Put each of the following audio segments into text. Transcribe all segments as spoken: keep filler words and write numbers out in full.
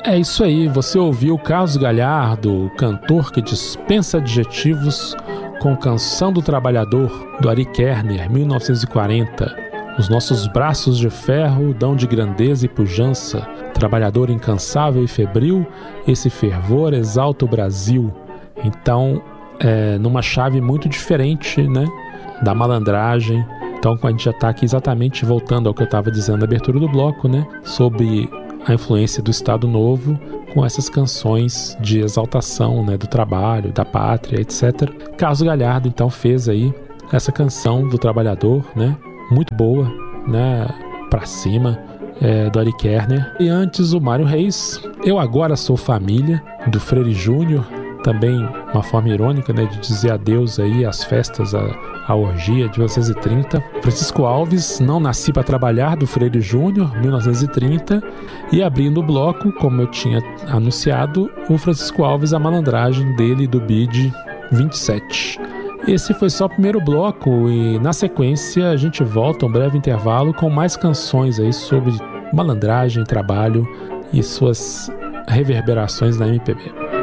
É isso aí, você ouviu Carlos Galhardo, o cantor que dispensa adjetivos, com Canção do Trabalhador, do Ari Kerner, mil novecentos e quarenta. Os nossos braços de ferro dão de grandeza e pujança, trabalhador incansável e febril, esse fervor exalta o Brasil. Então, é, numa chave muito diferente, né, da malandragem. Então, a gente já está aqui exatamente voltando ao que eu estava dizendo na abertura do bloco, né, sobre a influência do Estado Novo com essas canções de exaltação, né, do trabalho, da pátria, etcétera. Carlos Galhardo, então, fez aí essa canção do trabalhador, né, muito boa, né, pra cima, é, do Ari Kerner. E antes, o Mário Reis, Eu Agora Sou Família, do Freire Júnior, também uma forma irônica, né, de dizer adeus aí às festas, à, à orgia de mil novecentos e trinta. Francisco Alves, Não Nasci Pra Trabalhar, do Freire Júnior, mil novecentos e trinta. E abrindo o bloco, como eu tinha anunciado, o Francisco Alves, A Malandragem, dele, do B I D vinte e sete. Esse foi só o primeiro bloco e, na sequência, a gente volta a um breve intervalo com mais canções aí sobre malandragem, trabalho e suas reverberações na M P B.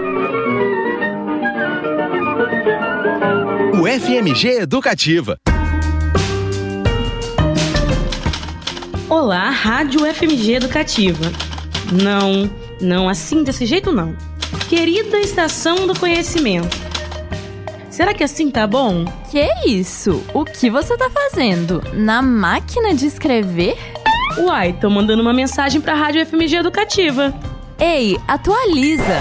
O F M G Educativa. Olá, Rádio F M G Educativa. Não, não assim, desse jeito não. Querida Estação do Conhecimento. Será que assim tá bom? Que isso? O que você tá fazendo? Na máquina de escrever? Uai, tô mandando uma mensagem pra Rádio F M G Educativa. Ei, atualiza!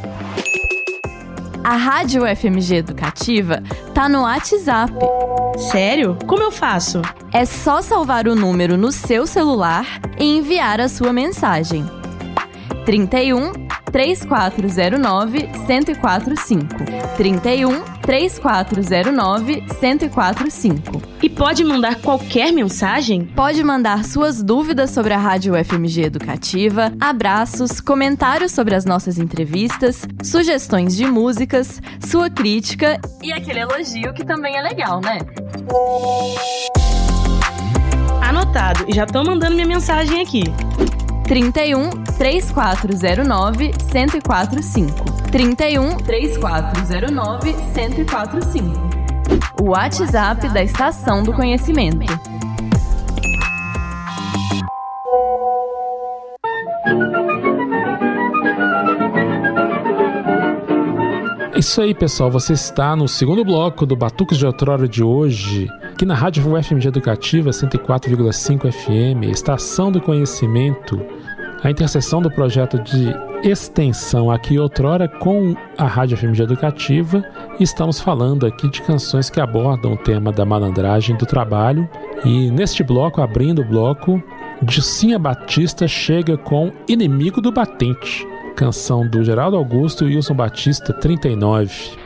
A Rádio F M G Educativa tá no WhatsApp. Sério? Como eu faço? É só salvar o número no seu celular e enviar a sua mensagem. trinta e um, três quatro zero nove, um zero quatro cinco. trinta e um, três quatro zero nove, um zero quatro cinco. E pode mandar qualquer mensagem? Pode mandar suas dúvidas sobre a Rádio F M G Educativa, abraços, comentários sobre as nossas entrevistas, sugestões de músicas, sua crítica e aquele elogio que também é legal, né? Anotado, e já tô mandando minha mensagem aqui. trinta e um, três quatro zero nove, um zero quatro cinco. trinta e um, três quatro zero nove, um zero quatro cinco. O WhatsApp da Estação do Conhecimento. É isso aí, pessoal. Você está no segundo bloco do Batuques de Outrora de hoje, aqui na Rádio U F M G Educativa cento e quatro vírgula cinco F M, Estação do Conhecimento, a interseção do projeto de extensão aqui outrora com a Rádio F M G Educativa. E estamos falando aqui de canções que abordam o tema da malandragem do trabalho. E neste bloco, abrindo o bloco, Dilcinha Batista chega com Inimigo do Batente, canção do Geraldo Augusto e Wilson Batista, trinta e nove.